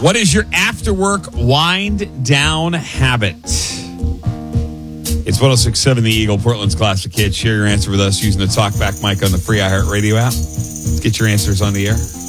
What is your after-work wind-down habit? It's 106.7 The Eagle, Portland's classic hit. Share your answer with us using the TalkBack mic on the free iHeartRadio app. Let's get your answers on the air.